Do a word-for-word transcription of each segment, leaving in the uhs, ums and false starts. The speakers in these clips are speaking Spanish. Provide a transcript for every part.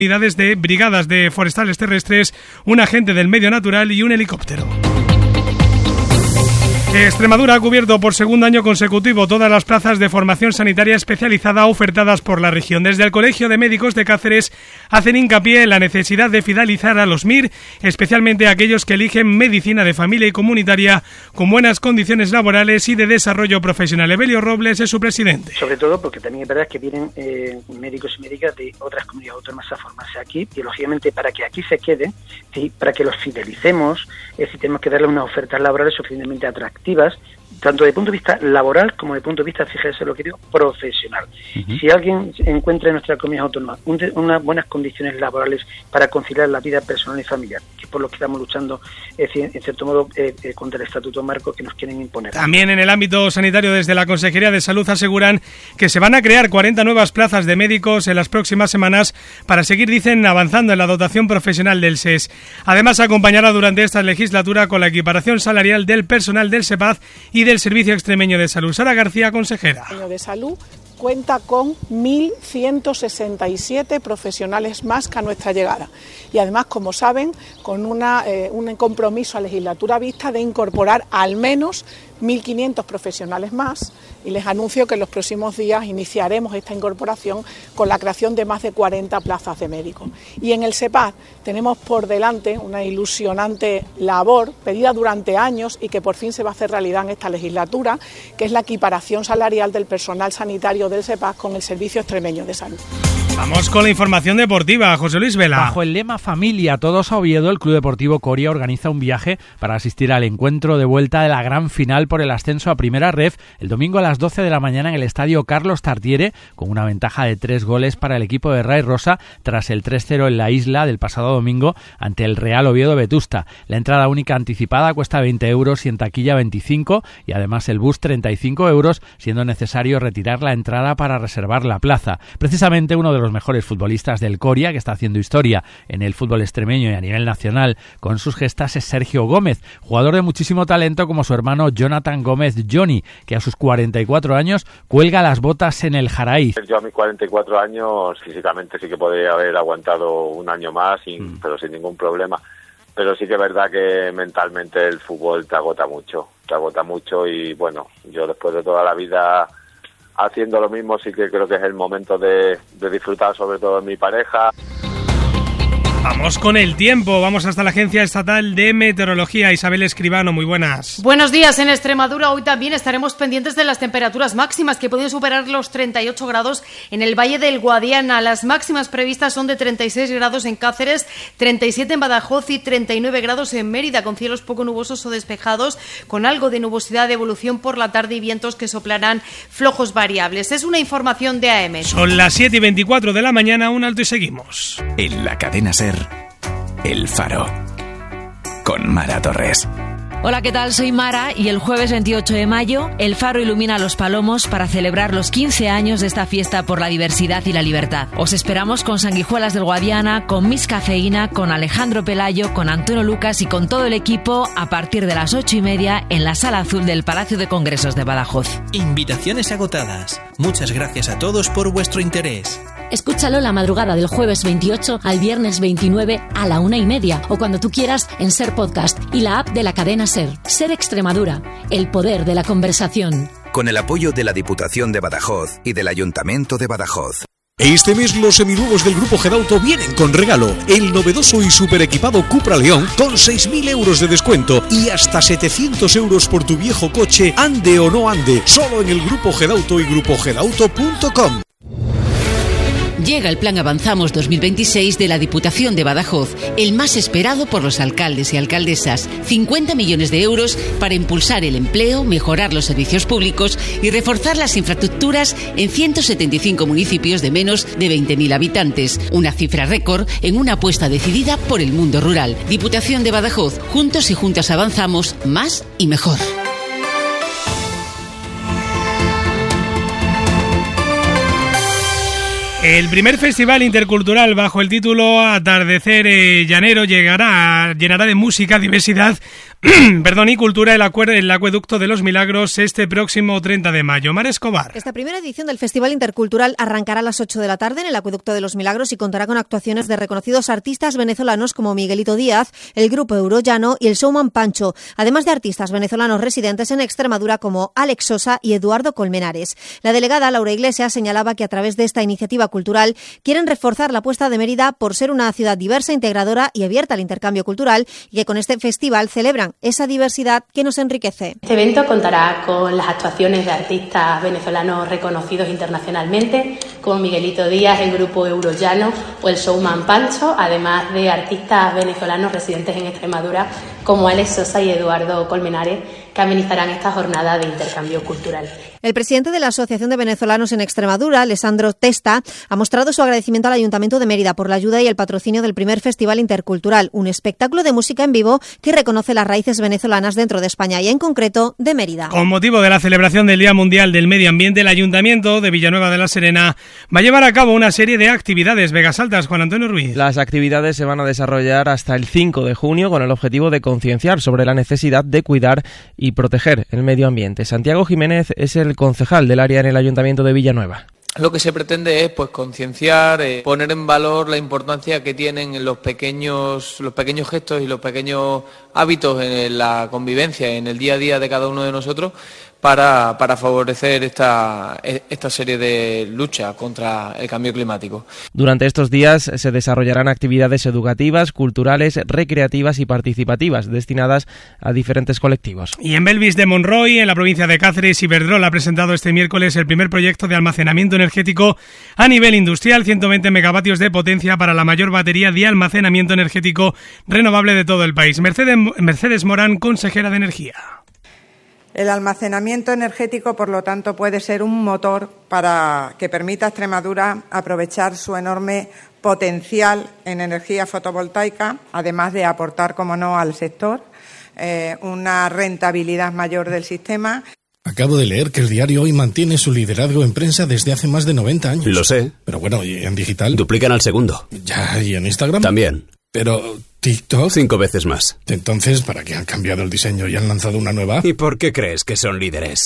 unidades de brigadas de forestales terrestres, un agente del medio natural y un helicóptero. Extremadura ha cubierto por segundo año consecutivo todas las plazas de formación sanitaria especializada ofertadas por la región. Desde el Colegio de Médicos de Cáceres hacen hincapié en la necesidad de fidelizar a los M I R, especialmente a aquellos que eligen medicina de familia y comunitaria con buenas condiciones laborales y de desarrollo profesional. Evelio Robles es su presidente. Sobre todo porque también es verdad que vienen eh, médicos y médicas de otras comunidades autónomas a formarse aquí y, lógicamente, para que aquí se queden, ¿sí?, para que los fidelicemos, es decir, tenemos que darle unas ofertas laborales suficientemente atractivas, tanto de punto de vista laboral como de punto de vista, fíjese lo que digo, profesional. Uh-huh. Si alguien encuentra en nuestra comunidad autónoma un de, unas buenas condiciones laborales para conciliar la vida personal y familiar, que es por lo que estamos luchando, eh, en cierto modo, eh, eh, contra el Estatuto Marco que nos quieren imponer. También en el ámbito sanitario, desde la Consejería de Salud aseguran que se van a crear cuarenta nuevas plazas de médicos en las próximas semanas para seguir, dicen, avanzando en la dotación profesional del S E S. Además, acompañará durante esta legislatura con la equiparación salarial del personal del SEPAZ y del Servicio Extremeño de Salud. Sara García, consejera. El de Salud cuenta con mil ciento sesenta y siete profesionales más que a nuestra llegada. Y además, como saben, con una, eh, un compromiso a legislatura vista de incorporar al menos mil quinientos profesionales más, y les anuncio que en los próximos días iniciaremos esta incorporación con la creación de más de cuarenta plazas de médicos. Y en el SEPAZ tenemos por delante una ilusionante labor pedida durante años y que por fin se va a hacer realidad en esta legislatura, que es la equiparación salarial del personal sanitario del SEPAZ con el Servicio Extremeño de Salud. Vamos con la información deportiva. José Luis Vela. Bajo el lema Familia Todos a Oviedo, el Club Deportivo Coria organiza un viaje para asistir al encuentro de vuelta de la gran final por el ascenso a Primera Ref el domingo a las doce de la mañana en el estadio Carlos Tartiere, con una ventaja de tres goles para el equipo de Ray Rosa tras el tres cero en la isla del pasado domingo ante el Real Oviedo Vetusta. La entrada única anticipada cuesta veinte euros y en taquilla veinticinco, y además el bus treinta y cinco euros, siendo necesario retirar la entrada para reservar la plaza. Precisamente uno de los mejores futbolistas del Coria, que está haciendo historia en el fútbol extremeño y a nivel nacional con sus gestas, es Sergio Gómez, jugador de muchísimo talento como su hermano Jonathan Gómez Johnny, que a sus cuarenta y cuatro años cuelga las botas en el Jaraíz. Yo a mis cuarenta y cuatro años físicamente sí que podría haber aguantado un año más, sin, mm. pero sin ningún problema. Pero sí que es verdad que mentalmente el fútbol te agota mucho, te agota mucho y bueno, yo después de toda la vida haciendo lo mismo sí que creo que es el momento de, de disfrutar sobre todo de mi pareja. Vamos con el tiempo, vamos hasta la Agencia Estatal de Meteorología. Isabel Escribano, muy buenas. Buenos días. En Extremadura hoy también estaremos pendientes de las temperaturas máximas que pueden superar los treinta y ocho grados en el Valle del Guadiana. Las máximas previstas son de treinta y seis grados en Cáceres, treinta y siete en Badajoz y treinta y nueve grados en Mérida, con cielos poco nubosos o despejados, con algo de nubosidad de evolución por la tarde y vientos que soplarán flojos variables. Es una información de A M. Son las siete y veinticuatro de la mañana, un alto y seguimos. En la cadena SER, El Faro, con Mara Torres. Hola, ¿qué tal? Soy Mara y el jueves veintiocho de mayo El Faro ilumina Los Palomos para celebrar los quince años de esta fiesta por la diversidad y la libertad. Os esperamos con Sanguijuelas del Guadiana, con Miss Cafeína, con Alejandro Pelayo, con Antonio Lucas y con todo el equipo a partir de las ocho y media en la Sala Azul del Palacio de Congresos de Badajoz. Invitaciones agotadas. Muchas gracias a todos por vuestro interés. Escúchalo la madrugada del jueves veintiocho al viernes veintinueve a la una y media o cuando tú quieras en SER Podcast y la app de la cadena SER. SER Extremadura, el poder de la conversación. Con el apoyo de la Diputación de Badajoz y del Ayuntamiento de Badajoz. Este mes los seminuevos del Grupo Gedauto vienen con regalo. El novedoso y super equipado Cupra León con seis mil euros de descuento y hasta setecientos euros por tu viejo coche, ande o no ande. Solo en el Grupo Gedauto y grupo gedauto punto com. Llega el Plan Avanzamos dos mil veintiséis de la Diputación de Badajoz, el más esperado por los alcaldes y alcaldesas. cincuenta millones de euros para impulsar el empleo, mejorar los servicios públicos y reforzar las infraestructuras en ciento setenta y cinco municipios de menos de veinte mil habitantes. Una cifra récord en una apuesta decidida por el mundo rural. Diputación de Badajoz, juntos y juntas avanzamos más y mejor. El primer festival intercultural bajo el título Atardecer eh, Llanero llegará, llenará de música, diversidad perdón, y cultura el, acuer- el Acueducto de los Milagros este próximo treinta de mayo. Mar Escobar. Esta primera edición del Festival Intercultural arrancará a las ocho de la tarde en el Acueducto de los Milagros y contará con actuaciones de reconocidos artistas venezolanos como Miguelito Díaz, el grupo Eurollano y el showman Pancho, además de artistas venezolanos residentes en Extremadura como Alex Sosa y Eduardo Colmenares. La delegada Laura Iglesias señalaba que a través de esta iniciativa cultural quieren reforzar la apuesta de Mérida por ser una ciudad diversa, integradora y abierta al intercambio cultural, y que con este festival celebran esa diversidad que nos enriquece. Este evento contará con las actuaciones de artistas venezolanos reconocidos internacionalmente, como Miguelito Díaz, el grupo Eurollano o el showman Pancho, además de artistas venezolanos residentes en Extremadura, como Alex Sosa y Eduardo Colmenares, que amenizarán esta jornada de intercambio cultural. El presidente de la Asociación de Venezolanos en Extremadura, Alessandro Testa, ha mostrado su agradecimiento al Ayuntamiento de Mérida por la ayuda y el patrocinio del primer Festival Intercultural, un espectáculo de música en vivo que reconoce las raíces venezolanas dentro de España y en concreto de Mérida. Con motivo de la celebración del Día Mundial del Medio Ambiente, el Ayuntamiento de Villanueva de la Serena va a llevar a cabo una serie de actividades. Vegas Altas, Juan Antonio Ruiz. Las actividades se van a desarrollar hasta el cinco de junio con el objetivo de concienciar sobre la necesidad de cuidar y proteger el medio ambiente. Santiago Jiménez es el concejal del área en el Ayuntamiento de Villanueva. Lo que se pretende es pues concienciar, eh, poner en valor la importancia que tienen los pequeños, los pequeños gestos y los pequeños hábitos en la convivencia, en el día a día de cada uno de nosotros, para, para favorecer esta, esta serie de lucha contra el cambio climático. Durante estos días se desarrollarán actividades educativas, culturales, recreativas y participativas destinadas a diferentes colectivos. Y en Belvis de Monroy, en la provincia de Cáceres, Iberdrola ha presentado este miércoles el primer proyecto de almacenamiento energético a nivel industrial, ciento veinte megavatios de potencia para la mayor batería de almacenamiento energético renovable de todo el país. Mercedes, Mercedes Morán, consejera de Energía. El almacenamiento energético, por lo tanto, puede ser un motor para que permita a Extremadura aprovechar su enorme potencial en energía fotovoltaica, además de aportar, como no, al sector eh, una rentabilidad mayor del sistema. Acabo de leer que el diario Hoy mantiene su liderazgo en prensa desde hace más de noventa años. Lo sé. Pero bueno, ¿y en digital? Duplican al segundo. Ya, ¿y en Instagram? También. Pero TikTok... Cinco veces más. Entonces, ¿para qué han cambiado el diseño y han lanzado una nueva? ¿Y por qué crees que son líderes?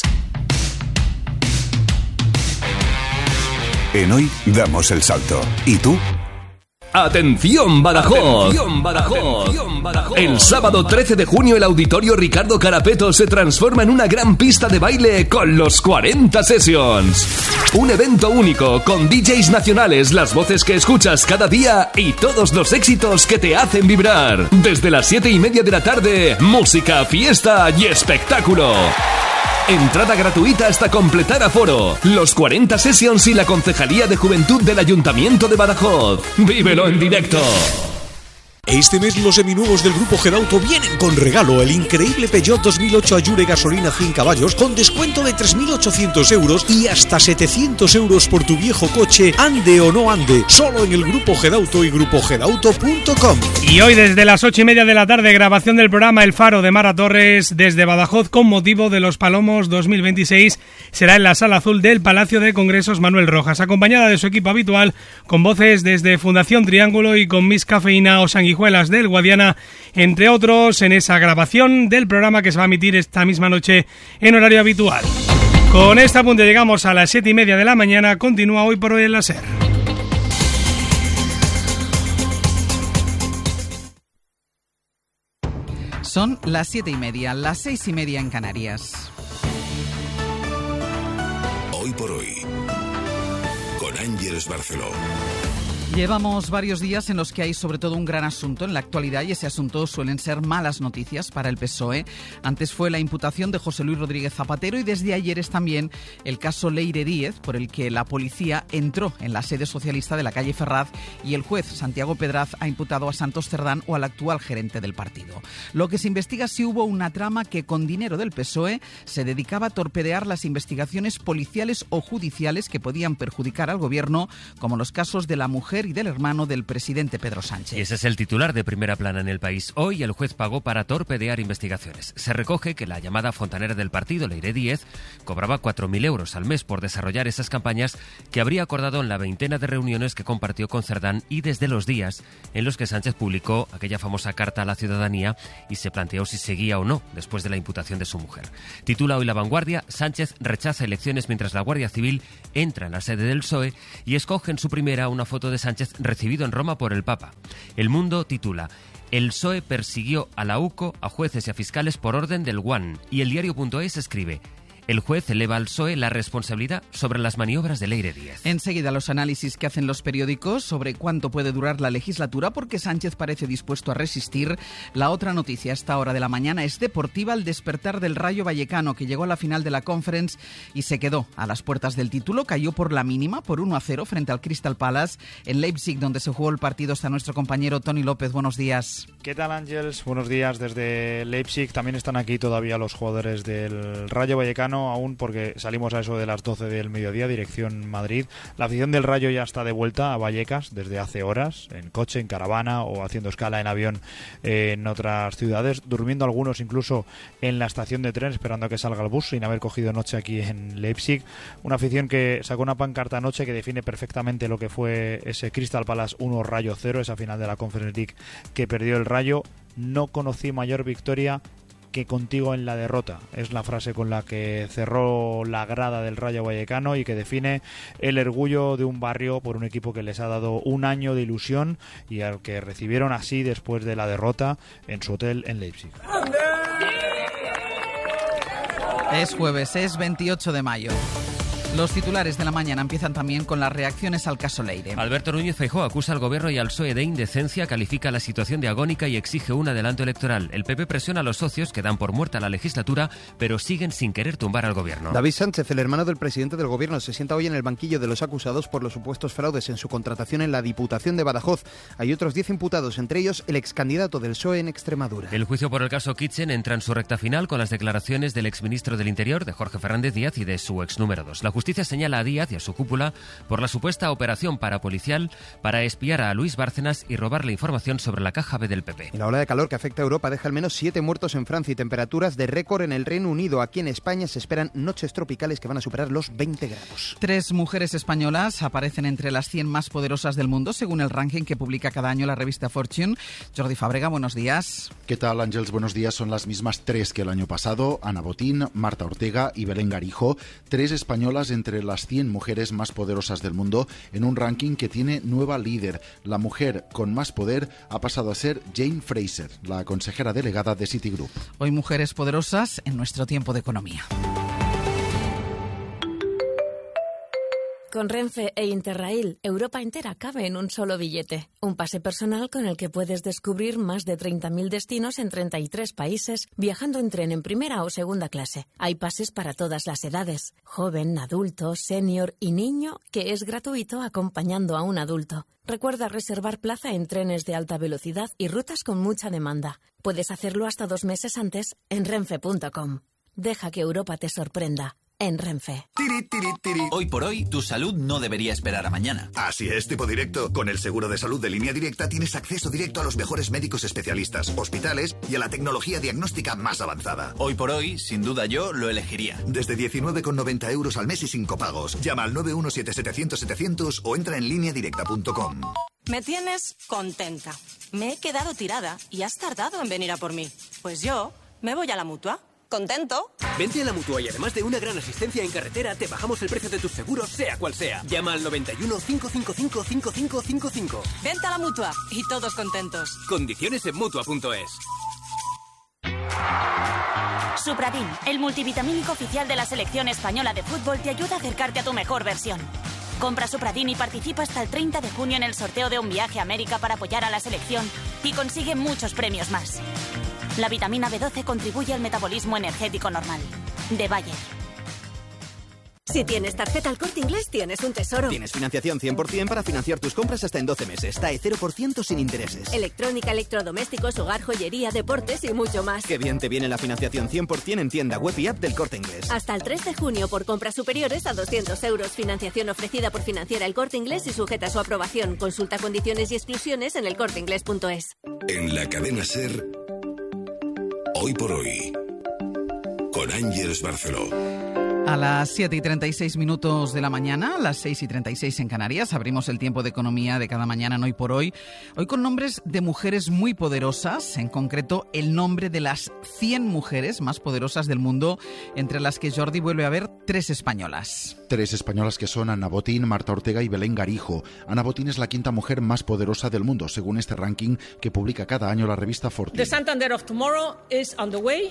En Hoy damos el salto. ¿Y tú? ¡Atención, Badajoz! ¡Atención, Badajoz! ¡Atención, Badajoz! El sábado trece de junio el Auditorio Ricardo Carapeto se transforma en una gran pista de baile con los cuarenta Sessions. Un evento único con D Js nacionales, las voces que escuchas cada día y todos los éxitos que te hacen vibrar. Desde las siete y media de la tarde, música, fiesta y espectáculo. Entrada gratuita hasta completar aforo. Los cuarenta Sessions y la Concejalía de Juventud del Ayuntamiento de Badajoz. ¡Vívelo en directo! Este mes los seminuevos del Grupo Gedauto vienen con regalo el increíble Peugeot dos mil ocho Allure gasolina cien caballos con descuento de tres mil ochocientos euros y hasta setecientos euros por tu viejo coche, ande o no ande, solo en el Grupo Gedauto y grupo gedauto punto com. Y hoy desde las ocho y media de la tarde, grabación del programa El Faro de Mara Torres desde Badajoz con motivo de los Palomos dos mil veintiséis. Será en la Sala Azul del Palacio de Congresos Manuel Rojas, acompañada de su equipo habitual, con voces desde Fundación Triángulo y con Miss Cafeína o Sanguijuelas del Guadiana, entre otros, en esa grabación del programa que se va a emitir esta misma noche en horario habitual. Con este apunte llegamos a las siete y media de la mañana. Continúa Hoy por Hoy en la SER. Son las siete y media, las seis y media en Canarias. Hoy por Hoy, con Ángeles Barceló. Llevamos varios días en los que hay sobre todo un gran asunto en la actualidad y ese asunto suelen ser malas noticias para el P S O E. Antes fue la imputación de José Luis Rodríguez Zapatero y desde ayer es también el caso Leire Díez, por el que la policía entró en la sede socialista de la calle Ferraz y el juez Santiago Pedraz ha imputado a Santos Cerdán o al actual gerente del partido. Lo que se investiga es si hubo una trama que con dinero del P S O E se dedicaba a torpedear las investigaciones policiales o judiciales que podían perjudicar al gobierno, como los casos de la mujer mujer y del hermano del presidente Pedro Sánchez. Y ese es el titular de primera plana en el país. Hoy el juez pagó para torpedear investigaciones. Se recoge que la llamada fontanera del partido, Leire Díez, cobraba cuatro mil euros al mes por desarrollar esas campañas que habría acordado en la veintena de reuniones que compartió con Cerdán y desde los días en los que Sánchez publicó aquella famosa carta a la ciudadanía y se planteó si seguía o no después de la imputación de su mujer. Titula hoy La Vanguardia: Sánchez rechaza elecciones mientras la Guardia Civil entra en la sede del P S O E y escoge en su primera una foto de Sánchez recibido en Roma por el Papa. El Mundo titula: El P S O E persiguió a la U C O, a jueces y a fiscales por orden del U A N. Y el diario.es escribe: el juez eleva al P S O E la responsabilidad sobre las maniobras de Leire Díez. Enseguida los análisis que hacen los periódicos sobre cuánto puede durar la legislatura, porque Sánchez parece dispuesto a resistir. La otra noticia a esta hora de la mañana es deportiva: el despertar del Rayo Vallecano, que llegó a la final de la Conference y se quedó a las puertas del título. Cayó por la mínima, por uno a cero, frente al Crystal Palace. En Leipzig, donde se jugó el partido, está nuestro compañero Tony López. Buenos días. ¿Qué tal, Ángels? Buenos días desde Leipzig. También están aquí todavía los jugadores del Rayo Vallecano, aún porque salimos a eso de las doce del mediodía, dirección Madrid. La afición del Rayo ya está de vuelta a Vallecas desde hace horas, en coche, en caravana o haciendo escala en avión eh, en otras ciudades, durmiendo algunos incluso en la estación de tren esperando a que salga el bus, sin haber cogido noche aquí en Leipzig. Una afición que sacó una pancarta anoche que define perfectamente lo que fue ese Crystal Palace uno Rayo cero, esa final de la Conference League que perdió el Rayo. No conocí mayor victoria que contigo en la derrota. Es la frase con la que cerró la grada del Rayo Vallecano y que define el orgullo de un barrio por un equipo que les ha dado un año de ilusión y al que recibieron así después de la derrota en su hotel en Leipzig. Es jueves, es veintiocho de mayo. Los titulares de la mañana empiezan también con las reacciones al caso Leire. Alberto Núñez Feijóo acusa al gobierno y al P S O E de indecencia, califica la situación de agónica y exige un adelanto electoral. El P P presiona a los socios que dan por muerta la legislatura, pero siguen sin querer tumbar al gobierno. David Sánchez, el hermano del presidente del gobierno, se sienta hoy en el banquillo de los acusados por los supuestos fraudes en su contratación en la Diputación de Badajoz. Hay otros diez imputados, entre ellos el excandidato del P S O E en Extremadura. El juicio por el caso Kitchen entra en su recta final con las declaraciones del exministro del Interior, de Jorge Fernández Díaz, y de su ex número dos. La justicia señala a Díaz y a su cúpula por la supuesta operación parapolicial para espiar a Luis Bárcenas y robarle información sobre la caja B del P P. Y la ola de calor que afecta a Europa deja al menos siete muertos en Francia y temperaturas de récord en el Reino Unido. Aquí en España se esperan noches tropicales que van a superar los veinte grados. Tres mujeres españolas aparecen entre las cien más poderosas del mundo, según el ranking que publica cada año la revista Fortune. Jordi Fábrega, buenos días. ¿Qué tal, Ángels? Buenos días. Son las mismas tres que el año pasado: Ana Botín, Marta Ortega y Belén Garijo, tres españolas entre las cien mujeres más poderosas del mundo, en un ranking que tiene nueva líder. La mujer con más poder ha pasado a ser Jane Fraser, la consejera delegada de Citigroup. Hoy mujeres poderosas en nuestro tiempo de economía. Con Renfe e Interrail, Europa entera cabe en un solo billete. Un pase personal con el que puedes descubrir más de treinta mil destinos en treinta y tres países, viajando en tren en primera o segunda clase. Hay pases para todas las edades: joven, adulto, senior y niño, que es gratuito acompañando a un adulto. Recuerda reservar plaza en trenes de alta velocidad y rutas con mucha demanda. Puedes hacerlo hasta dos meses antes en renfe punto com. Deja que Europa te sorprenda. En Renfe. Tiri, tiri, tiri. Hoy por hoy, tu salud no debería esperar a mañana. Así es, tipo directo. Con el seguro de salud de Línea Directa tienes acceso directo a los mejores médicos especialistas, hospitales y a la tecnología diagnóstica más avanzada. Hoy por hoy, sin duda yo lo elegiría. Desde diecinueve con noventa euros al mes y sin copagos. Llama al nueve uno siete setecientos setecientos o entra en línea directa punto com. Me tienes contenta. Me he quedado tirada y has tardado en venir a por mí. Pues yo me voy a la Mutua. ¿Contento? Vente a la Mutua y además de una gran asistencia en carretera, te bajamos el precio de tus seguros, sea cual sea. Llama al noventa y uno, cinco cinco cinco, cinco cinco cinco cinco. Vente a la Mutua y todos contentos. Condiciones en Mutua punto es. Supradin, el multivitamínico oficial de la selección española de fútbol, te ayuda a acercarte a tu mejor versión. Compra Supradin y participa hasta el treinta de junio en el sorteo de un viaje a América para apoyar a la selección y consigue muchos premios más. La vitamina B doce contribuye al metabolismo energético normal. De Bayer. Si tienes tarjeta El Corte Inglés, tienes un tesoro. Tienes financiación cien por ciento para financiar tus compras hasta en doce meses. T A E cero por ciento sin intereses. Electrónica, electrodomésticos, hogar, joyería, deportes y mucho más. Qué bien te viene la financiación cien por ciento en tienda web y app del Corte Inglés. Hasta el tres de junio por compras superiores a doscientos euros. Financiación ofrecida por Financiera El Corte Inglés y sujeta a su aprobación. Consulta condiciones y exclusiones en elcorteinglés punto es. En la cadena SER, Hoy por Hoy, con Ángeles Barceló. A las siete y treinta y seis minutos de la mañana, a las seis y treinta y seis en Canarias, abrimos el tiempo de economía de cada mañana en Hoy por Hoy. Hoy con nombres de mujeres muy poderosas, en concreto el nombre de las cien mujeres más poderosas del mundo, entre las que Jordi vuelve a ver tres españolas. Tres españolas que son Ana Botín, Marta Ortega y Belén Garijo. Ana Botín es la quinta mujer más poderosa del mundo, según este ranking que publica cada año la revista Fortune. The Santander of Tomorrow is on the way.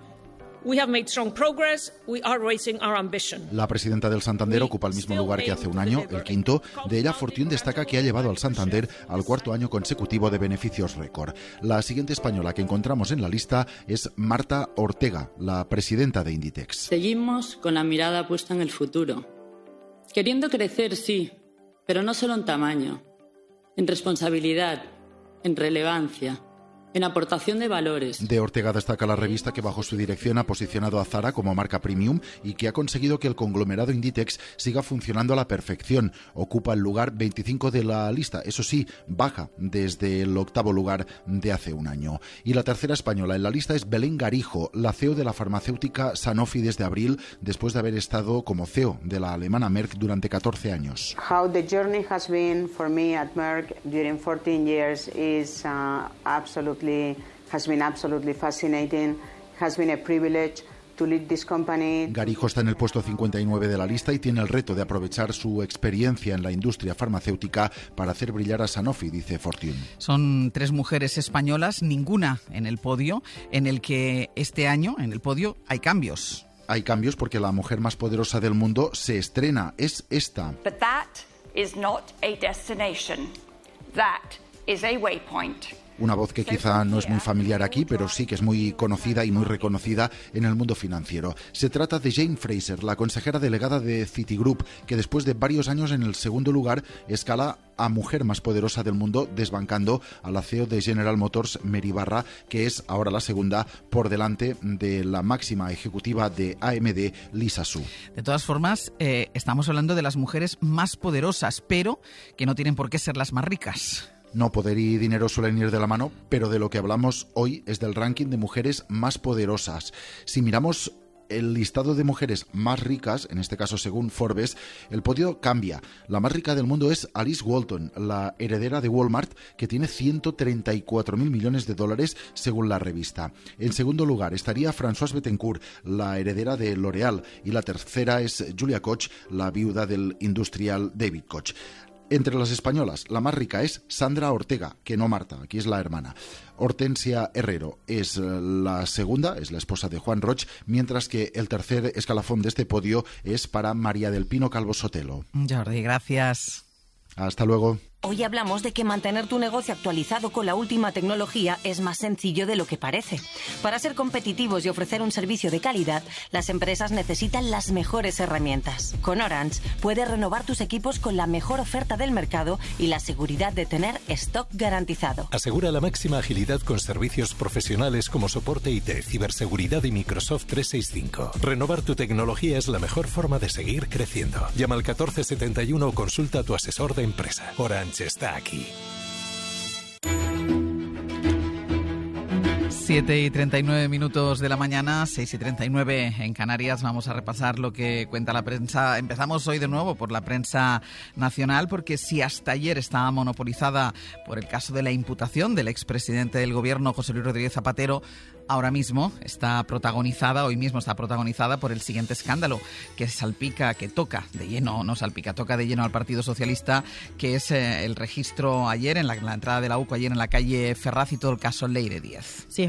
We have made strong progress. We are raising our ambition. La presidenta del Santander ocupa el mismo lugar que hace un año, el quinto. De ella, Fortune destaca que ha llevado al Santander al cuarto año consecutivo de beneficios récord. La siguiente española que encontramos en la lista es Marta Ortega, la presidenta de Inditex. Seguimos con la mirada puesta en el futuro. Queriendo crecer, sí, pero no solo en tamaño, en responsabilidad, en relevancia, en aportación de valores. De Ortega destaca la revista que bajo su dirección ha posicionado a Zara como marca premium y que ha conseguido que el conglomerado Inditex siga funcionando a la perfección. Ocupa el lugar veinticinco de la lista, eso sí, baja desde el octavo lugar de hace un año. Y la tercera española en la lista es Belén Garijo, la C E O de la farmacéutica Sanofi desde abril, después de haber estado como C E O de la alemana Merck durante catorce años. How the journey has been for me at Merck during fourteen years is uh, absolutely has been absolutely fascinating, has been a privilege to lead this company. Garijo está en el puesto cincuenta y nueve de la lista y tiene el reto de aprovechar su experiencia en la industria farmacéutica para hacer brillar a Sanofi, dice Fortune. Son tres mujeres españolas, ninguna en el podio, en el que este año, en el podio, hay cambios. Hay cambios porque la mujer más poderosa del mundo se estrena, es esta. But that is not a destination. That is a waypoint. Una voz que quizá no es muy familiar aquí, pero sí que es muy conocida y muy reconocida en el mundo financiero. Se trata de Jane Fraser, la consejera delegada de Citigroup, que después de varios años en el segundo lugar escala a mujer más poderosa del mundo, desbancando a la C E O de General Motors, Mary Barra, que es ahora la segunda por delante de la máxima ejecutiva de A M D, Lisa Su. De todas formas, eh, estamos hablando de las mujeres más poderosas, pero que no tienen por qué ser las más ricas. No, poder y dinero suelen ir de la mano, pero de lo que hablamos hoy es del ranking de mujeres más poderosas. Si miramos el listado de mujeres más ricas, en este caso según Forbes, el podio cambia. La más rica del mundo es Alice Walton, la heredera de Walmart, que tiene ciento treinta y cuatro mil millones de dólares según la revista. En segundo lugar estaría Françoise Bettencourt, la heredera de L'Oréal, y la tercera es Julia Koch, la viuda del industrial David Koch. Entre las españolas, la más rica es Sandra Ortega, que no Marta, aquí es la hermana. Hortensia Herrero es la segunda, es la esposa de Juan Roch, mientras que el tercer escalafón de este podio es para María del Pino Calvo Sotelo. Jordi, gracias. Hasta luego. Hoy hablamos de que mantener tu negocio actualizado con la última tecnología es más sencillo de lo que parece. Para ser competitivos y ofrecer un servicio de calidad, las empresas necesitan las mejores herramientas. Con Orange puedes renovar tus equipos con la mejor oferta del mercado y la seguridad de tener stock garantizado. Asegura la máxima agilidad con servicios profesionales como soporte I T, ciberseguridad y Microsoft trescientos sesenta y cinco. Renovar tu tecnología es la mejor forma de seguir creciendo. Llama al catorce setenta y uno o consulta a tu asesor de empresa. Orange está aquí. siete y treinta y nueve minutos de la mañana, seis y treinta y nueve en Canarias. Vamos a repasar lo que cuenta la prensa. Empezamos hoy de nuevo por la prensa nacional, porque si hasta ayer estaba monopolizada por el caso de la imputación del expresidente del gobierno, José Luis Rodríguez Zapatero, ahora mismo está protagonizada, hoy mismo está protagonizada por el siguiente escándalo que salpica, que toca de lleno, no salpica, toca de lleno al Partido Socialista, que es eh, el registro ayer, en la, la entrada de la U C O ayer en la calle Ferraz y todo el caso Leire Díez. Sí, es un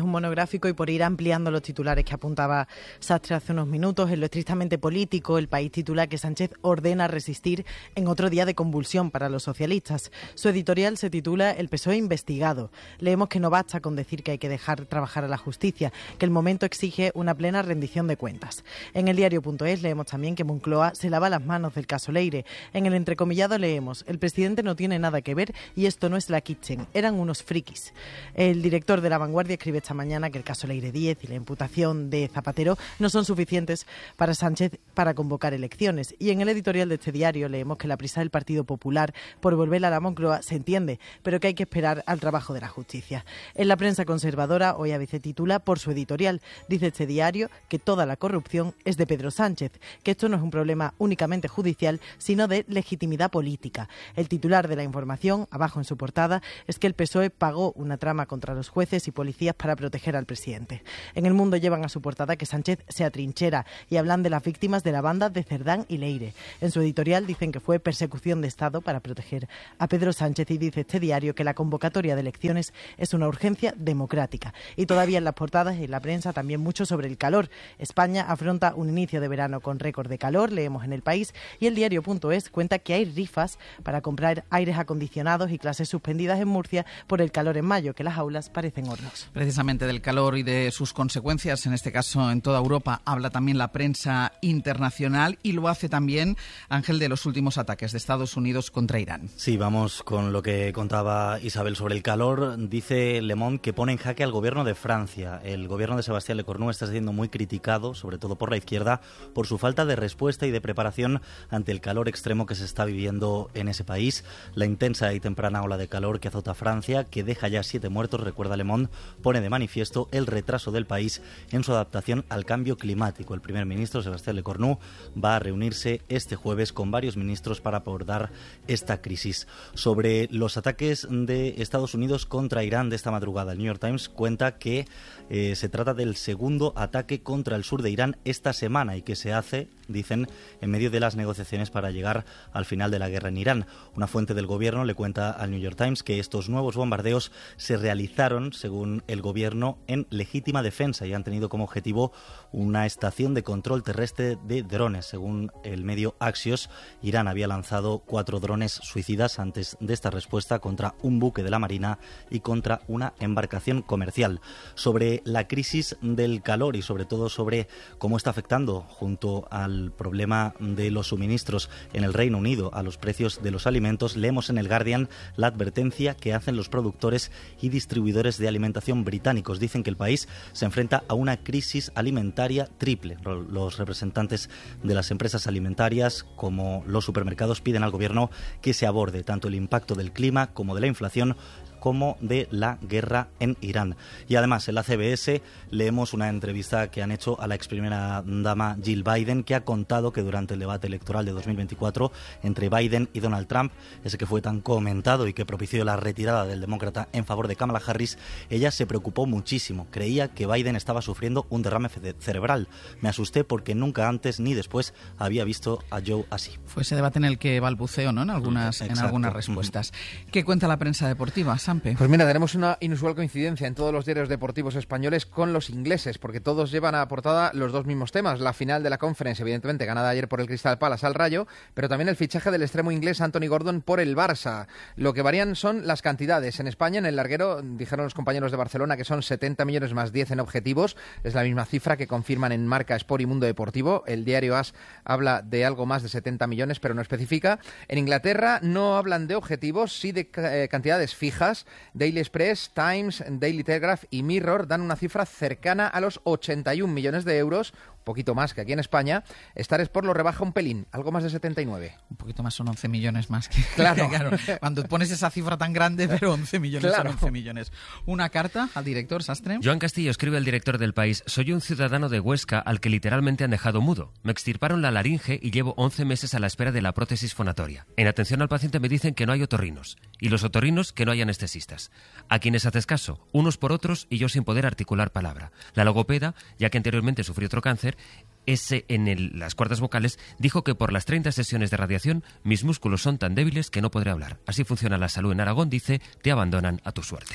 un monográfico y por ir ampliando los titulares que apuntaba Sastre hace unos minutos. En lo estrictamente político, El País titula que Sánchez ordena resistir en otro día de convulsión para los socialistas. Su editorial se titula El P S O E investigado. Leemos que no basta con decir que hay que dejar trabajar a la justicia, que el momento exige una plena rendición de cuentas. En el diario punto es leemos también que Moncloa se lava las manos del caso Leire. En el entrecomillado leemos: el presidente no tiene nada que ver y esto no es la Kitchen, eran unos frikis. El director de La Vanguardia escribe esta mañana que el caso Leire diez y la imputación de Zapatero no son suficientes para Sánchez para convocar elecciones. Y en el editorial de este diario leemos que la prisa del Partido Popular por volver a la Moncloa se entiende, pero que hay que esperar al trabajo de la justicia. En la prensa conservadora, hoy A B C titula por su editorial. Dice este diario que toda la corrupción es de Pedro Sánchez, que esto no es un problema únicamente judicial, sino de legitimidad política. El titular de La Información, abajo en su portada, es que el P S O E pagó una trama contra los jueces y policías para proteger al presidente. En El Mundo llevan a su portada que Sánchez se atrinchera y hablan de las víctimas de la banda de Cerdán y Leire. En su editorial dicen que fue persecución de Estado para proteger a Pedro Sánchez y dice este diario que la convocatoria de elecciones es una urgencia democrática. Y todavía en las portadas y en la prensa también mucho sobre el calor. España afronta un inicio de verano con récord de calor, leemos en El País, y el diario punto es cuenta que hay rifas para comprar aires acondicionados y clases suspendidas en Murcia por el calor en mayo, que las aulas parecen hornos. Precisamente del calor y de sus consecuencias, en este caso en toda Europa, habla también la prensa internacional y lo hace también, Ángel, de los últimos ataques de Estados Unidos contra Irán. Sí, vamos con lo que contaba Isabel sobre el calor. Dice Le Monde que pone en jaque al gobierno de Francia. El gobierno de Sebastián Lecornu está siendo muy criticado, sobre todo por la izquierda, por su falta de respuesta y de preparación ante el calor extremo que se está viviendo en ese país. La intensa y temprana ola de calor que azota Francia, que deja ya siete muertos, recuerda Le Monde, pone de manifiesto el retraso del país en su adaptación al cambio climático. El primer ministro, Sebastián Lecornu, va a reunirse este jueves con varios ministros para abordar esta crisis. Sobre los ataques de Estados Unidos contra Irán de esta madrugada, el New York Times cuenta que eh, se trata del segundo ataque contra el sur de Irán esta semana y que se hace, dicen, en medio de las negociaciones para llegar al final de la guerra en Irán. Una fuente del gobierno le cuenta al New York Times que estos nuevos bombardeos se realizaron, según el gobierno, en legítima defensa y han tenido como objetivo una estación de control terrestre de drones. Según el medio Axios, Irán había lanzado cuatro drones suicidas antes de esta respuesta contra un buque de la Marina y contra una embarcación comercial. Sobre la crisis del calor y sobre todo sobre cómo está afectando, junto al problema de los suministros en el Reino Unido, a los precios de los alimentos, leemos en el Guardian la advertencia que hacen los productores y distribuidores de alimentación británicos. Dicen que el país se enfrenta a una crisis alimentaria triple. Los representantes de las empresas alimentarias, como los supermercados, piden al gobierno que se aborde tanto el impacto del clima como de la inflación, como de la guerra en Irán. Y además, en la C B S leemos una entrevista que han hecho a la ex primera dama Jill Biden, que ha contado que durante el debate electoral de dos mil veinticuatro entre Biden y Donald Trump, ese que fue tan comentado y que propició la retirada del demócrata en favor de Kamala Harris, ella se preocupó muchísimo. Creía que Biden estaba sufriendo un derrame cerebral. Me asusté porque nunca antes ni después había visto a Joe así. Fue ese debate en el que balbuceó, ¿no?, en algunas, en algunas respuestas. ¿Qué cuenta la prensa deportiva, Sampe? Pues mira, tenemos una inusual coincidencia en todos los diarios deportivos españoles con los ingleses, porque todos llevan a portada los dos mismos temas. La final de la Conference, evidentemente, ganada ayer por el Crystal Palace al Rayo, pero también el fichaje del extremo inglés Anthony Gordon por el Barça. Lo que varían son las cantidades. En España, en el larguero, dijeron los compañeros de Barcelona que son setenta millones más diez en objetivos. Es la misma cifra que confirman en Marca, Sport y Mundo Deportivo. El diario AS habla de algo más de setenta millones, pero no especifica. En Inglaterra no hablan de objetivos, sí de eh, cantidades fijas. Daily Express, Times, Daily Telegraph y Mirror dan una cifra cercana a los ochenta y un millones de euros, un poquito más que aquí en España. Star Sport lo rebaja un pelín, algo más de setenta y nueve. Un poquito más, son once millones más. Que, claro. claro. Cuando pones esa cifra tan grande, pero once millones claro. son once millones. Una carta al director, Sastre. Joan Castillo escribe al director del País: soy un ciudadano de Huesca al que literalmente han dejado mudo. Me extirparon la laringe y llevo once meses a la espera de la prótesis fonatoria. En atención al paciente me dicen que no hay otorrinos. Y los otorrinos que no hay anestesistas. ¿A quienes haces caso? Unos por otros y yo sin poder articular palabra. La logopeda, ya que anteriormente sufrió otro cáncer, ese en el, las cuerdas vocales, dijo que por las treinta sesiones de radiación mis músculos son tan débiles que no podré hablar. Así funciona la salud en Aragón, dice, te abandonan a tu suerte.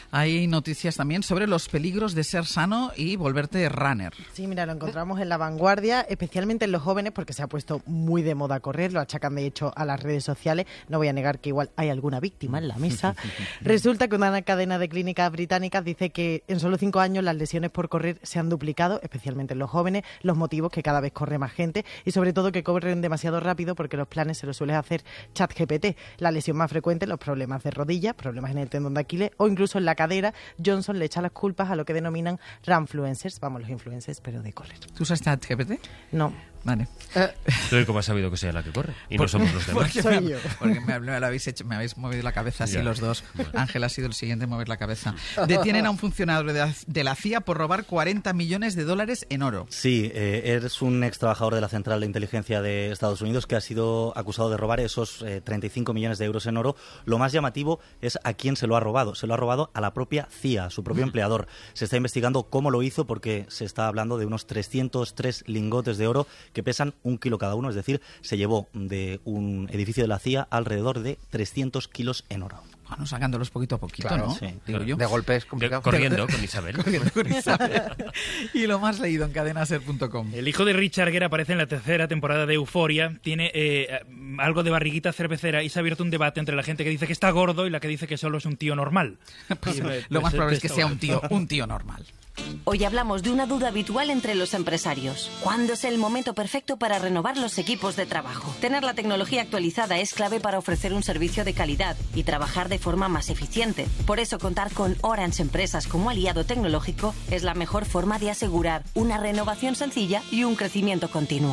Hay noticias también sobre los peligros de ser sano y volverte runner. Sí, mira, lo encontramos en La Vanguardia, especialmente en los jóvenes, porque se ha puesto muy de moda correr, lo achacan de hecho a las redes sociales. No voy a negar que igual hay alguna víctima en la mesa. Resulta que una cadena de clínicas británicas dice que en solo cinco años las lesiones por correr se han duplicado, especialmente en los jóvenes, los motivos que cada vez corre más gente y sobre todo que corren demasiado rápido porque los planes se los suele hacer ChatGPT. La lesión más frecuente, los problemas de rodilla, problemas en el tendón de Aquiles o incluso en la cadera. Johnson le echa las culpas a lo que denominan runfluencers, vamos, los influencers, pero de correr. ¿Tú usas ChatGPT? No. Vale. ¿Tú cómo has sabido que sea la que corre? Y Por, no somos los demás. Porque, Soy me, yo. porque me, me, habéis hecho, me habéis movido la cabeza así ya. Los dos. Ángel ha sido el siguiente en mover la cabeza. Detienen a un funcionario de la, de la C I A por robar cuarenta millones de dólares en oro. Sí, eh, es un ex trabajador de la Central de Inteligencia de Estados Unidos que ha sido acusado de robar esos eh, treinta y cinco millones de euros en oro. Lo más llamativo es a quién se lo ha robado. Se lo ha robado a la propia C I A, a su propio empleador. Se está investigando cómo lo hizo porque se está hablando de unos trescientos tres lingotes de oro que pesan un kilo cada uno, es decir, se llevó de un edificio de la C I A alrededor de trescientos kilos en oro. Bueno, sacándolos poquito a poquito, claro, ¿no? Sí. Digo yo. De golpe es complicado. Corriendo con Isabel. Corriendo con Isabel. Y lo más leído en cadena ser punto com. El hijo de Richard Gere aparece en la tercera temporada de Euphoria. Tiene eh, algo de barriguita cervecera y se ha abierto un debate entre la gente que dice que está gordo y la que dice que solo es un tío normal. Pues, y, pues, lo más probable es que sea un tío, un tío normal. Hoy hablamos de una duda habitual entre los empresarios. ¿Cuándo es el momento perfecto para renovar los equipos de trabajo? Tener la tecnología actualizada es clave para ofrecer un servicio de calidad y trabajar de forma más eficiente. Por eso, contar con Orange Empresas como aliado tecnológico es la mejor forma de asegurar una renovación sencilla y un crecimiento continuo.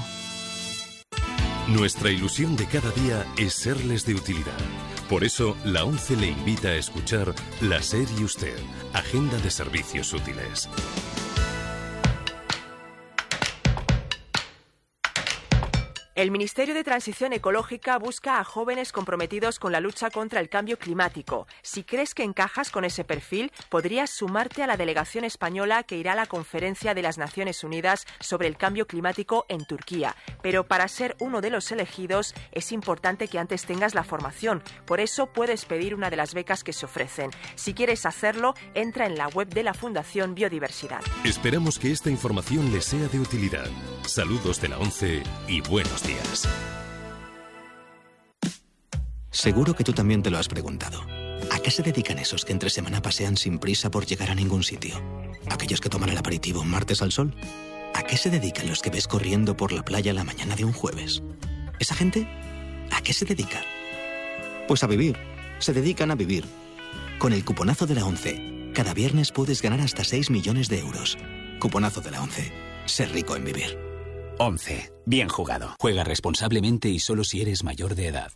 Nuestra ilusión de cada día es serles de utilidad. Por eso, la ONCE le invita a escuchar La SER y Usted, Agenda de Servicios Útiles. El Ministerio de Transición Ecológica busca a jóvenes comprometidos con la lucha contra el cambio climático. Si crees que encajas con ese perfil, podrías sumarte a la delegación española que irá a la Conferencia de las Naciones Unidas sobre el Cambio Climático en Turquía. Pero para ser uno de los elegidos es importante que antes tengas la formación. Por eso puedes pedir una de las becas que se ofrecen. Si quieres hacerlo, entra en la web de la Fundación Biodiversidad. Esperamos que esta información les sea de utilidad. Saludos de la ONCE y buenos días. Días. Seguro que tú también te lo has preguntado. ¿A qué se dedican esos que entre semana pasean sin prisa por llegar a ningún sitio? ¿Aquellos que toman el aperitivo un martes al sol? ¿A qué se dedican los que ves corriendo por la playa la mañana de un jueves? ¿Esa gente? ¿A qué se dedica? Pues a vivir. Se dedican a vivir. Con el cuponazo de la ONCE, cada viernes puedes ganar hasta seis millones de euros. Cuponazo de la ONCE. Ser rico en vivir. once. Bien jugado. Juega responsablemente y solo si eres mayor de edad.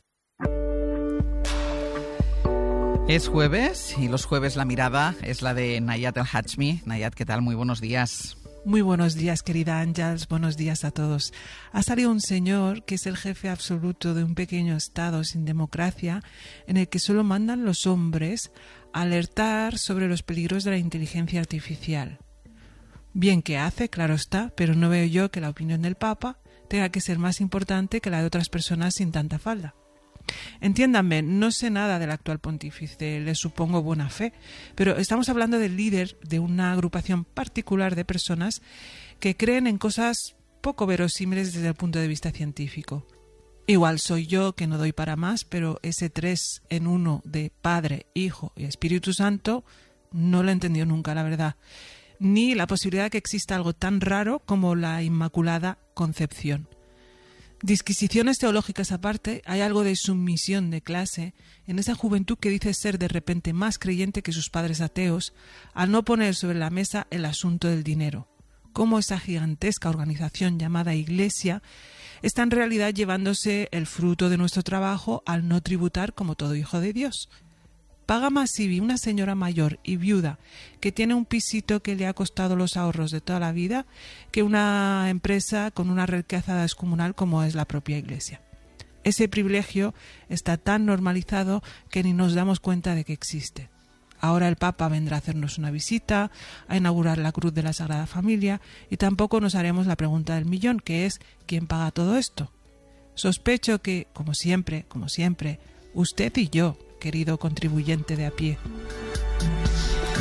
Es jueves y los jueves la mirada es la de Nayat El Hachmi. Nayat, ¿qué tal? Muy buenos días. Muy buenos días, querida Ángels. Buenos días a todos. Ha salido un señor que es el jefe absoluto de un pequeño estado sin democracia en el que solo mandan los hombres a alertar sobre los peligros de la inteligencia artificial. Bien que hace, claro está, pero no veo yo que la opinión del Papa tenga que ser más importante que la de otras personas sin tanta falda. Entiéndanme, no sé nada del actual pontífice, le supongo buena fe, pero estamos hablando del líder de una agrupación particular de personas que creen en cosas poco verosímiles desde el punto de vista científico. Igual soy yo que no doy para más, pero ese tres en uno de Padre, Hijo y Espíritu Santo no lo he entendido nunca, la verdad. Ni la posibilidad de que exista algo tan raro como la Inmaculada Concepción. Disquisiciones teológicas aparte, hay algo de sumisión de clase en esa juventud que dice ser de repente más creyente que sus padres ateos al no poner sobre la mesa el asunto del dinero. Cómo esa gigantesca organización llamada Iglesia está en realidad llevándose el fruto de nuestro trabajo al no tributar como todo hijo de Dios. Paga más I B I una señora mayor y viuda que tiene un pisito que le ha costado los ahorros de toda la vida que una empresa con una riqueza descomunal como es la propia Iglesia. Ese privilegio está tan normalizado que ni nos damos cuenta de que existe. Ahora el Papa vendrá a hacernos una visita, a inaugurar la Cruz de la Sagrada Familia y tampoco nos haremos la pregunta del millón, que es ¿quién paga todo esto? Sospecho que, como siempre, como siempre, usted y yo, querido contribuyente de a pie.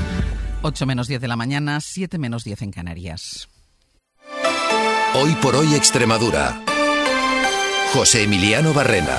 ocho menos diez de la mañana, siete menos diez en Canarias. Hoy por hoy Extremadura. José Emiliano Barrena.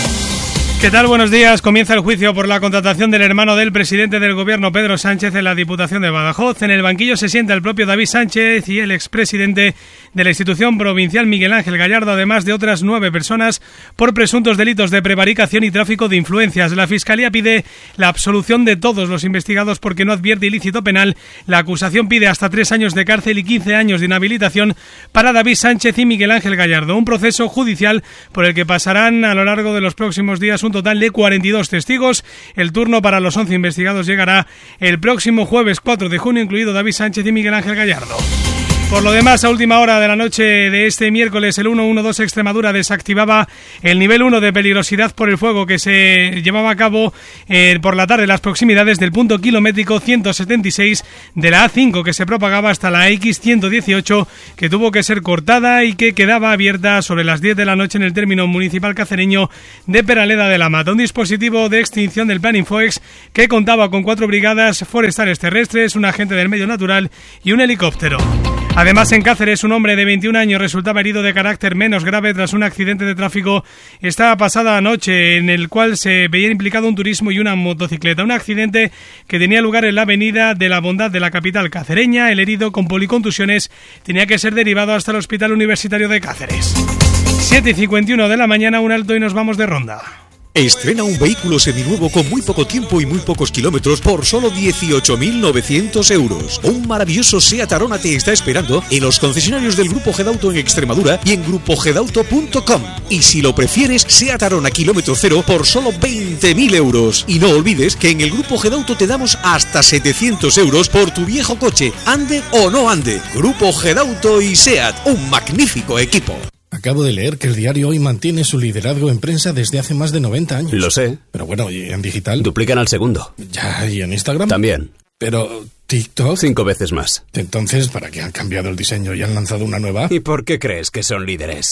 ¿Qué tal? Buenos días. Comienza el juicio por la contratación del hermano del presidente del gobierno, Pedro Sánchez, en la Diputación de Badajoz. En el banquillo se sienta el propio David Sánchez y el expresidente de la institución provincial, Miguel Ángel Gallardo, además de otras nueve personas por presuntos delitos de prevaricación y tráfico de influencias. La Fiscalía pide la absolución de todos los investigados porque no advierte ilícito penal. La acusación pide hasta tres años de cárcel y quince años de inhabilitación para David Sánchez y Miguel Ángel Gallardo. Un proceso judicial por el que pasarán a lo largo de los próximos días un total de cuarenta y dos testigos. El turno para los once investigados llegará el próximo jueves cuatro de junio, incluido David Sánchez y Miguel Ángel Gallardo. Por lo demás, a última hora de la noche de este miércoles, el ciento doce Extremadura desactivaba el nivel uno de peligrosidad por el fuego que se llevaba a cabo eh, por la tarde en las proximidades del punto kilométrico ciento setenta y seis de la A cinco, que se propagaba hasta la X ciento dieciocho, que tuvo que ser cortada y que quedaba abierta sobre las diez de la noche en el término municipal cacereño de Peraleda de la Mata. Un dispositivo de extinción del Plan Infoex que contaba con cuatro brigadas forestales terrestres, un agente del medio natural y un helicóptero. Además, en Cáceres, un hombre de veintiún años resultaba herido de carácter menos grave tras un accidente de tráfico esta pasada noche, en el cual se veía implicado un turismo y una motocicleta. Un accidente que tenía lugar en la avenida de la Bondad de la capital cacereña. El herido, con policontusiones, tenía que ser derivado hasta el Hospital Universitario de Cáceres. siete y cincuenta y uno de la mañana, un alto y nos vamos de ronda. Estrena un vehículo seminuevo con muy poco tiempo y muy pocos kilómetros por solo dieciocho mil novecientos euros. Un maravilloso Seat Arona te está esperando en los concesionarios del Grupo Gedauto en Extremadura y en grupo gedauto punto com. Y si lo prefieres, Seat Arona kilómetro cero por solo veinte mil euros. Y no olvides que en el Grupo Gedauto te damos hasta setecientos euros por tu viejo coche, ande o no ande. Grupo Gedauto y Seat, un magnífico equipo. Acabo de leer que el diario Hoy mantiene su liderazgo en prensa desde hace más de noventa años. Lo sé. Pero bueno, ¿y en digital? Duplican al segundo. Ya, ¿y en Instagram? También. Pero TikTok... Cinco veces más. Entonces, ¿para qué han cambiado el diseño y han lanzado una nueva? ¿Y por qué crees que son líderes?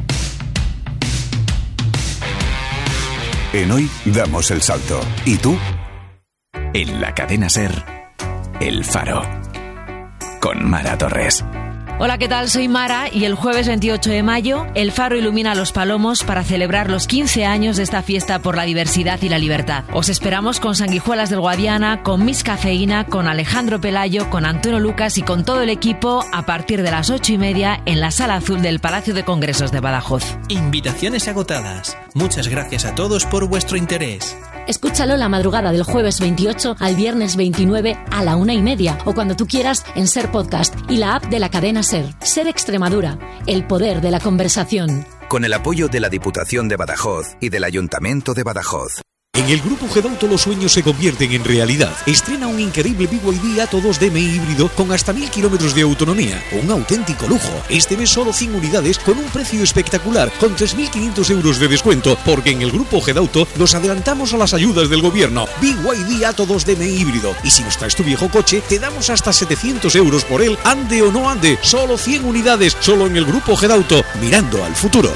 En Hoy damos el salto. ¿Y tú? En la cadena SER, El Faro. Con Mara Torres. Hola, ¿qué tal? Soy Mara y el jueves veintiocho de mayo El Faro ilumina Los Palomos para celebrar los quince años de esta fiesta por la diversidad y la libertad. Os esperamos con Sanguijuelas del Guadiana, con Miss Cafeína, con Alejandro Pelayo, con Antonio Lucas y con todo el equipo a partir de las ocho y media en la Sala Azul del Palacio de Congresos de Badajoz. Invitaciones agotadas. Muchas gracias a todos por vuestro interés. Escúchalo la madrugada del jueves veintiocho al viernes veintinueve a la una y media o cuando tú quieras en SER Podcast y la app de la cadena SER. SER Extremadura, el poder de la conversación. Con el apoyo de la Diputación de Badajoz y del Ayuntamiento de Badajoz. En el Grupo Gedauto los sueños se convierten en realidad. Estrena un increíble B Y D Atto dos D M I híbrido con hasta mil kilómetros de autonomía. Un auténtico lujo. Este mes solo cien unidades con un precio espectacular, con tres mil quinientos euros de descuento, porque en el Grupo Gedauto nos adelantamos a las ayudas del gobierno. B Y D Atto dos D M I híbrido. Y si nos traes tu viejo coche, te damos hasta setecientos euros por él, ande o no ande. Solo cien unidades, solo en el Grupo Gedauto, mirando al futuro.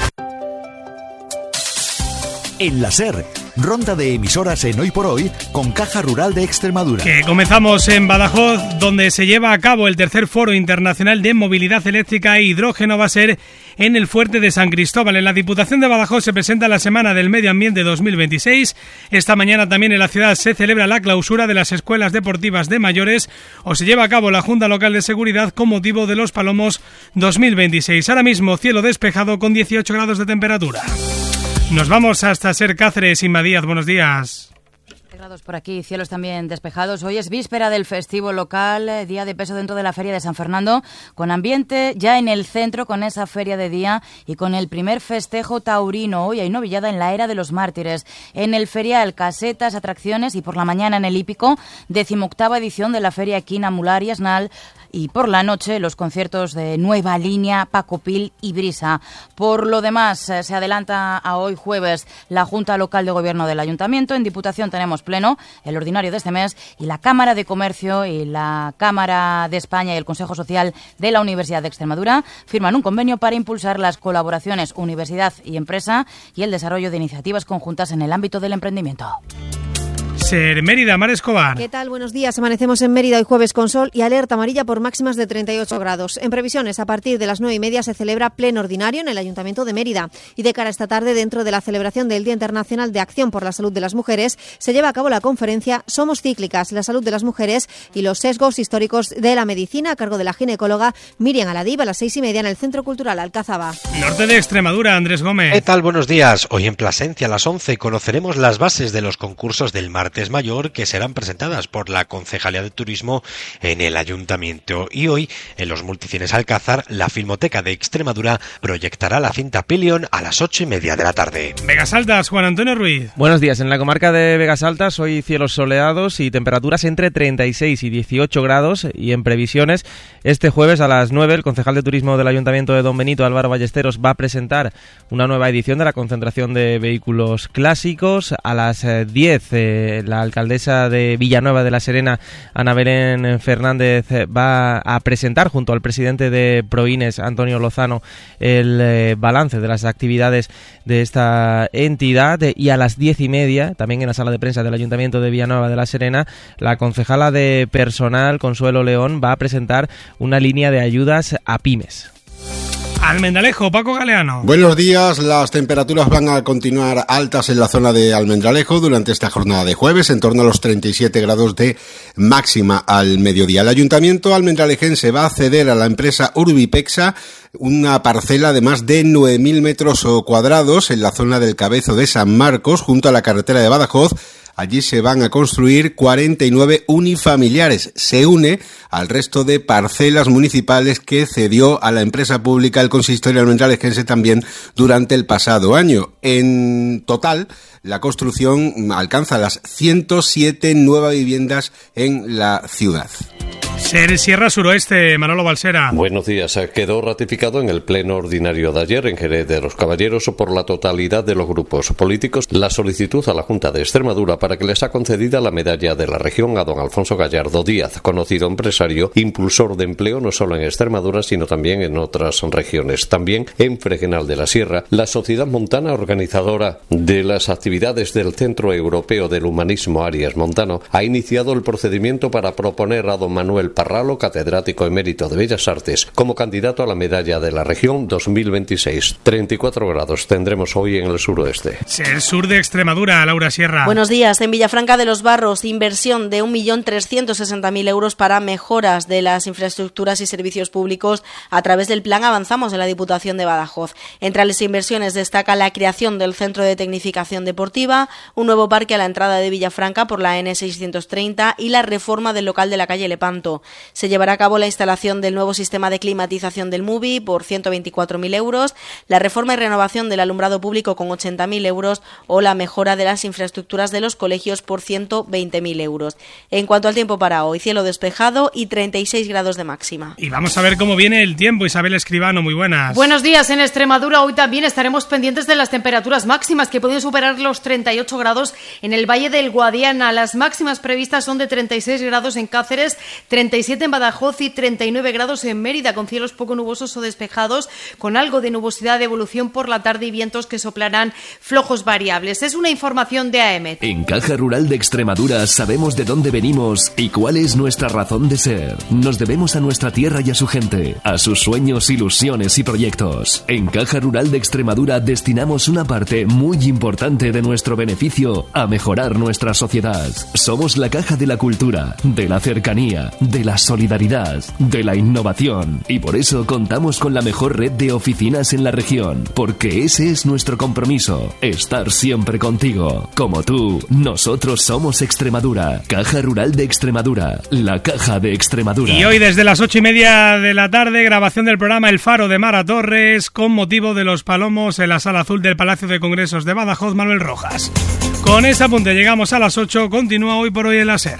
En la SER, ronda de emisoras en Hoy por Hoy con Caja Rural de Extremadura. Que comenzamos en Badajoz, donde se lleva a cabo el tercer Foro Internacional de Movilidad Eléctrica e Hidrógeno. Va a ser en el Fuerte de San Cristóbal. En la Diputación de Badajoz se presenta la Semana del Medio Ambiente dos mil veintiséis. Esta mañana también en la ciudad se celebra la clausura de las escuelas deportivas de mayores o se lleva a cabo la Junta Local de Seguridad con motivo de los Palomos dos mil veintiséis. Ahora mismo cielo despejado con dieciocho grados de temperatura. Nos vamos hasta SER Cáceres. Inma Díaz, buenos días. Grados por aquí, cielos también despejados. Hoy es víspera del festivo local, día de peso dentro de la Feria de San Fernando, con ambiente ya en el centro, con esa feria de día y con el primer festejo taurino. Hoy hay novillada en la Era de los Mártires. En el ferial, casetas, atracciones y por la mañana en el hípico, decimoctava edición de la Feria Equina, Mular y Asnal. Y por la noche los conciertos de Nueva Línea, Paco Pil y Brisa. Por lo demás, eh, se adelanta a hoy jueves la Junta Local de Gobierno del Ayuntamiento. En Diputación tenemos pleno, el ordinario de este mes, y la Cámara de Comercio y la Cámara de España y el Consejo Social de la Universidad de Extremadura firman un convenio para impulsar las colaboraciones universidad y empresa y el desarrollo de iniciativas conjuntas en el ámbito del emprendimiento. SER Mérida, Mar Escobar. ¿Qué tal? Buenos días. Amanecemos en Mérida hoy jueves con sol y alerta amarilla por máximas de treinta y ocho grados. En previsiones, a partir de las nueve y media se celebra pleno ordinario en el Ayuntamiento de Mérida. Y de cara a esta tarde, dentro de la celebración del Día Internacional de Acción por la Salud de las Mujeres, se lleva a cabo la conferencia Somos cíclicas, la salud de las mujeres y los sesgos históricos de la medicina, a cargo de la ginecóloga Miriam Aladib, a las seis y media en el Centro Cultural Alcázaba. Norte de Extremadura, Andrés Gómez. ¿Qué tal? Buenos días. Hoy en Plasencia, a las once, conoceremos las bases de los concursos del Martes Mayor que serán presentadas por la Concejalía de Turismo en el Ayuntamiento. Y hoy, en los Multicines Alcázar, la Filmoteca de Extremadura proyectará la cinta Pelion a las ocho y media de la tarde. Vegas Altas, Juan Antonio Ruiz. Buenos días. En la comarca de Vegas Altas hoy cielos soleados y temperaturas entre treinta y seis y dieciocho grados, y en previsiones este jueves a las nueve el concejal de Turismo del Ayuntamiento de Don Benito, Álvaro Ballesteros, va a presentar una nueva edición de la concentración de vehículos clásicos. A las diez eh, la alcaldesa de Villanueva de la Serena, Ana Belén Fernández, va a presentar junto al presidente de Proines, Antonio Lozano, el eh, balance de las actividades de esta entidad. Y a las diez y media, también en la sala de prensa del Ayuntamiento de Villanueva de la Serena, la concejala de Personal, Consuelo León, va a presentar una línea de ayudas a pymes. Almendralejo, Paco Galeano. Buenos días. Las temperaturas van a continuar altas en la zona de Almendralejo durante esta jornada de jueves, en torno a los treinta y siete grados de máxima al mediodía. El Ayuntamiento almendralejense va a ceder a la empresa Urbipexa una parcela de más de nueve mil metros cuadrados en la zona del Cabezo de San Marcos, junto a la carretera de Badajoz. Allí se van a construir cuarenta y nueve unifamiliares. Se une al resto de parcelas municipales que cedió a la empresa pública el consistorio almendralejense también durante el pasado año. En total, la construcción alcanza las ciento siete nuevas viviendas en la ciudad. SER Sierra Suroeste, Manolo Balsera. Buenos días. Quedó ratificado en el pleno ordinario de ayer en Jerez de los Caballeros por la totalidad de los grupos políticos la solicitud a la Junta de Extremadura para que les ha concedida la medalla de la región a don Alfonso Gallardo Díaz, conocido empresario, impulsor de empleo no solo en Extremadura sino también en otras regiones. También en Fregenal de la Sierra, la Sociedad Montana, organizadora de las actividades del Centro Europeo del Humanismo Arias Montano, ha iniciado el procedimiento para proponer a don Manuel Parralo, catedrático emérito de Bellas Artes, como candidato a la medalla de la región dos mil veintiséis. treinta y cuatro grados tendremos hoy en el suroeste. El sur de Extremadura, Laura Sierra. Buenos días. En Villafranca de los Barros, inversión de un millón trescientos sesenta mil euros para mejoras de las infraestructuras y servicios públicos a través del Plan Avanzamos de la Diputación de Badajoz. Entre las inversiones destaca la creación del Centro de Tecnificación Deportiva, un nuevo parque a la entrada de Villafranca por la ene seiscientos treinta y la reforma del local de la calle Lepanto. Se llevará a cabo la instalación del nuevo sistema de climatización del MUBI por ciento veinticuatro mil euros, la reforma y renovación del alumbrado público con ochenta mil euros o la mejora de las infraestructuras de los colegios por ciento veinte mil euros. En cuanto al tiempo para hoy, cielo despejado y treinta y seis grados de máxima. Y vamos a ver cómo viene el tiempo. Isabel Escribano, muy buenas. Buenos días. En Extremadura hoy también estaremos pendientes de las temperaturas máximas que pueden superar los treinta y ocho grados en el Valle del Guadiana. Las máximas previstas son de treinta y seis grados en Cáceres, treinta y siete en Badajoz y treinta y nueve grados en Mérida, con cielos poco nubosos o despejados, con algo de nubosidad de evolución por la tarde y vientos que soplarán flojos variables. Es una información de A E M E T. En Caja Rural de Extremadura sabemos de dónde venimos y cuál es nuestra razón de ser. Nos debemos a nuestra tierra y a su gente, a sus sueños, ilusiones y proyectos. En Caja Rural de Extremadura destinamos una parte muy importante de nuestro beneficio a mejorar nuestra sociedad. Somos la caja de la cultura, de la cercanía, de la solidaridad, de la innovación, y por eso contamos con la mejor red de oficinas en la región, porque ese es nuestro compromiso, estar siempre contigo. Como tú, nosotros somos Extremadura. Caja Rural de Extremadura, la caja de Extremadura. Y hoy desde las ocho y media de la tarde, grabación del programa El Faro de Mara Torres con motivo de los palomos en la Sala Azul del Palacio de Congresos de Badajoz, Manuel Rojas. Con ese apunte llegamos a las ocho, continúa Hoy por Hoy en la SER.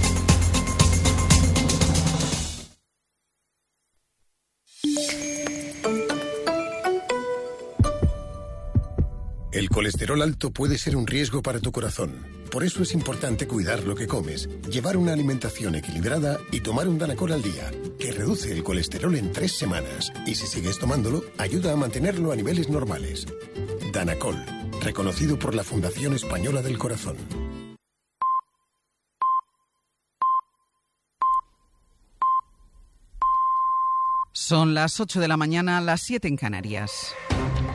El colesterol alto puede ser un riesgo para tu corazón. Por eso es importante cuidar lo que comes, llevar una alimentación equilibrada y tomar un Danacol al día, que reduce el colesterol en tres semanas. Y si sigues tomándolo, ayuda a mantenerlo a niveles normales. Danacol, reconocido por la Fundación Española del Corazón. Son las ocho de la mañana, las siete en Canarias.